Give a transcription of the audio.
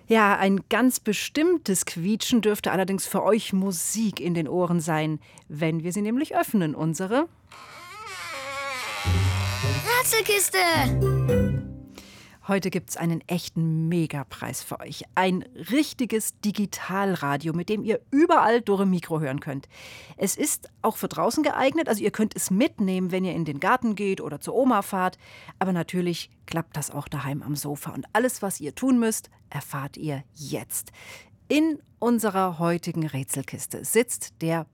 Ja, ein ganz bestimmtes Quietschen dürfte allerdings für euch Musik in den Ohren sein, wenn wir sie nämlich öffnen, unsere. Rätselkiste! Heute gibt's einen echten Megapreis für euch. Ein richtiges Digitalradio, mit dem ihr überall Dore Mikro hören könnt. Es ist auch für draußen geeignet, also ihr könnt es mitnehmen, wenn ihr in den Garten geht oder zur Oma fahrt. Aber natürlich klappt das auch daheim am Sofa. Und alles, was ihr tun müsst, erfahrt ihr jetzt. In unserer heutigen Rätselkiste sitzt der